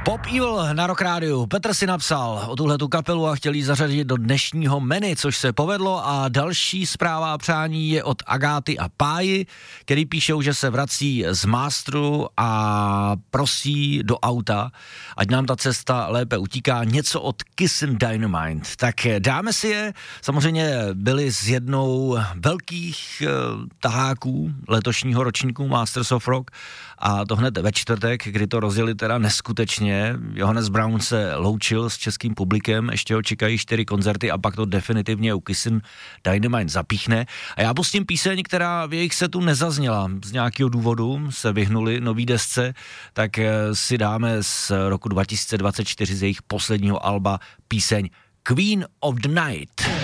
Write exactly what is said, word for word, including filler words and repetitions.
Pop Evil na Rock Rádiu. Petr si napsal o tuhletu kapelu a chtěl jí zařadit do dnešního menu, což se povedlo, a další zpráva a přání je od Agáty a Páji, který píšou, že se vrací z Masteru a prosí do auta, ať nám ta cesta lépe utíká, něco od Kissin' Dynamite. Tak dáme si je, samozřejmě byli z jednou velkých uh, taháků letošního ročníku Masters of Rock, a to hned ve čtvrtek, kdy to rozjeli teda neskutečně. Johannes Brown se loučil s českým publikem, ještě ho čekají čtyři koncerty a pak to definitivně u Kissin' Dynamite zapíchne. A já pustím píseň, která v jejich setu nezazněla. Z nějakého důvodu se vyhnuli nový desce, tak si dáme z roku dva tisíce dvacet čtyři z jejich posledního alba píseň Queen of the Night.